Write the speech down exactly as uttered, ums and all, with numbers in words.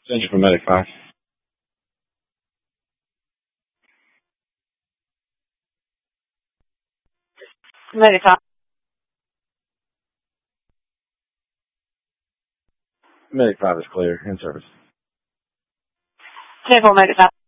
Send you for Medic five. Medic five. Medic five is clear. In service. ten four Medic five.